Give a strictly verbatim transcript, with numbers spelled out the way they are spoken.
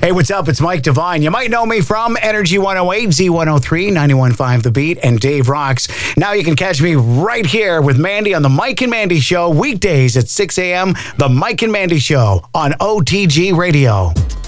Hey, what's up? It's Mike Devine. You might know me from Energy one oh eight, Z one oh three, ninety-one point five The Beat, and Dave Rocks. Now you can catch me right here with Mandy on the Mike and Mandy Show, weekdays at six a.m. The Mike and Mandy Show on O T G Radio.